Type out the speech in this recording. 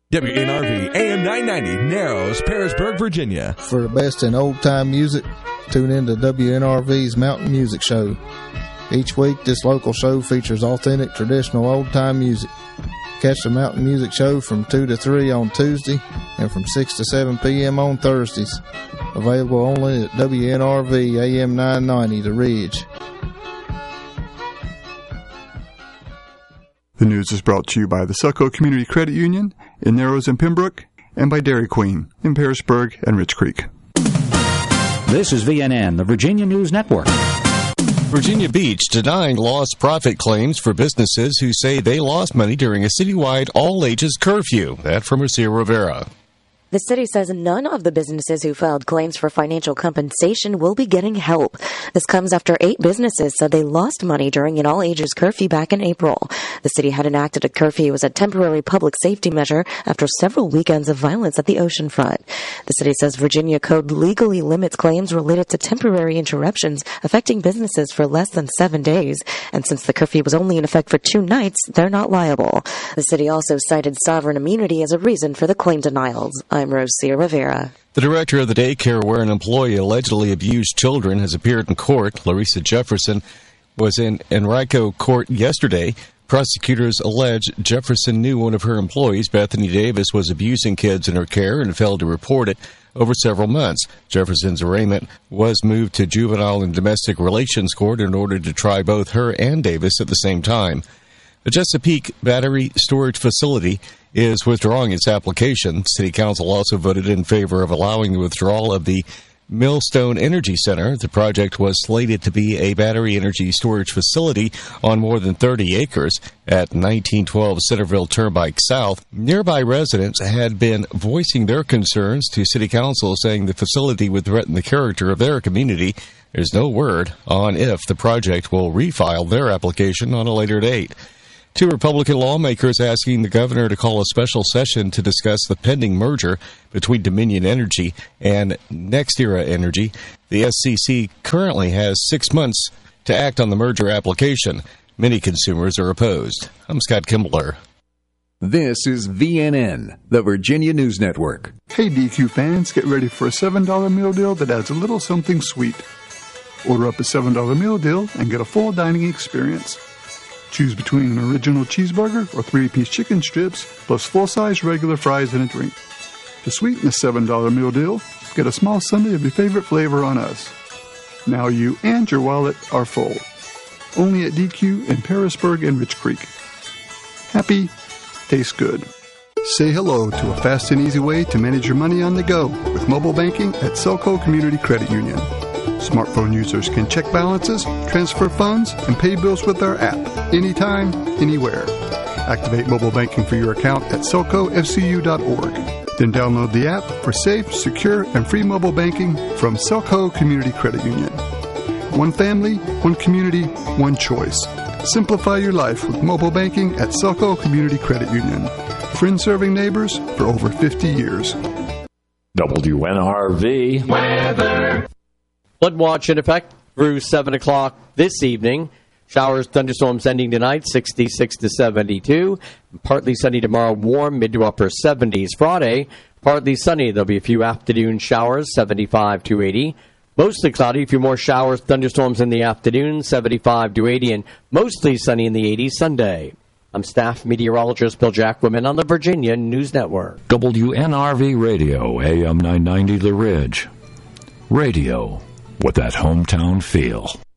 WNRV AM 990, Narrows, Parisburg, Virginia. For the best in old-time music, tune in to WNRV's Mountain Music Show. Each week, this local show features authentic, traditional old-time music. Catch the Mountain Music Show from 2 to 3 on Tuesday and from 6 to 7 p.m. on Thursdays. Available only at WNRV AM 990, The Ridge. The news is brought to you by the Selco Community Credit Union in Narrows and Pembroke, and by Dairy Queen in Parisburg and Rich Creek. This is VNN, the Virginia News Network. Virginia Beach denying lost profit claims for businesses who say they lost money during a citywide all-ages curfew. That from Marcia Rivera. The city says none of the businesses who filed claims for financial compensation will be getting help. This comes after 8 businesses said they lost money during an all-ages curfew back in April. The city had enacted a curfew as a temporary public safety measure after several weekends of violence at the oceanfront. The city says Virginia code legally limits claims related to temporary interruptions affecting businesses for less than 7 days. And since the curfew was only in effect for 2 nights, they're not liable. The city also cited sovereign immunity as a reason for the claim denials. I'm Rosia Rivera. The director of the daycare where an employee allegedly abused children has appeared in court. Larissa Jefferson was in Enrico Court yesterday. Prosecutors allege Jefferson knew one of her employees, Bethany Davis, was abusing kids in her care and failed to report it over several months. Jefferson's arraignment was moved to Juvenile and Domestic Relations Court in order to try both her and Davis at the same time. The Chesapeake Battery Storage Facility is withdrawing its application. City Council also voted in favor of allowing the withdrawal of the Millstone Energy Center. The project was slated to be a battery energy storage facility on more than 30 acres at 1912 Centerville Turnpike South. Nearby residents had been voicing their concerns to City Council, saying the facility would threaten the character of their community. There's no word on if the project will refile their application on a later date. 2 Republican lawmakers asking the governor to call a special session to discuss the pending merger between Dominion Energy and NextEra Energy. The SCC currently has 6 months to act on the merger application. Many consumers are opposed. I'm Scott Kimbler. This is VNN, the Virginia News Network. Hey DQ fans, get ready for a $7 meal deal that adds a little something sweet. Order up a $7 meal deal and get a full dining experience. Choose between an original cheeseburger or 3-piece chicken strips, plus full-size regular fries and a drink. To sweeten the $7 meal deal, get a small sundae of your favorite flavor on us. Now you and your wallet are full. Only at DQ in Parisburg and Rich Creek. Happy, tastes good. Say hello to a fast and easy way to manage your money on the go with mobile banking at Selco Community Credit Union. Smartphone users can check balances, transfer funds, and pay bills with our app anytime, anywhere. Activate mobile banking for your account at selcofcu.org. Then download the app for safe, secure, and free mobile banking from Selco Community Credit Union. One family, one community, one choice. Simplify your life with mobile banking at Selco Community Credit Union. Friends serving neighbors for over 50 years. WNRV weather. Flood watch in effect through 7 o'clock this evening. Showers, thunderstorms ending tonight, 66 to 72. Partly sunny tomorrow, warm, mid to upper 70s. Friday, partly sunny. There'll be a few afternoon showers, 75 to 80. Mostly cloudy, a few more showers, thunderstorms in the afternoon, 75 to 80. And mostly sunny in the 80s Sunday. I'm staff meteorologist Bill Jacquemin on the Virginia News Network. WNRV Radio, AM 990 The Ridge. Radio with that hometown feel.